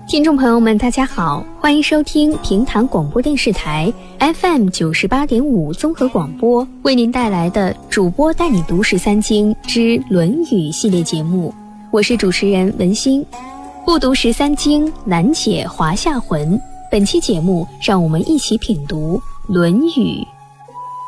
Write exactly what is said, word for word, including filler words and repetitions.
听众朋友们大家好，欢迎收听平潭广播电视台 F M 九十八点五 综合广播为您带来的主播带你读十三经之论语系列节目，我是主持人文心。不读十三经，难解华夏魂。本期节目让我们一起品读论语。